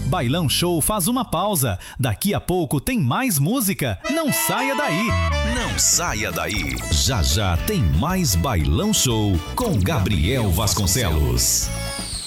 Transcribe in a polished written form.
Bailão Show faz uma pausa. Daqui a pouco tem mais música. Não saia daí. Não saia daí. Já já tem mais Bailão Show com Gabriel Vasconcelos.